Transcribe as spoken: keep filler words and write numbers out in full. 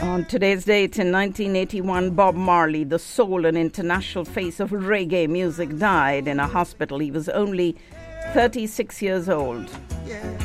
On today's date in nineteen eighty-one, Bob Marley, the soul and international face of reggae music, died in a hospital. He was only thirty-six years old.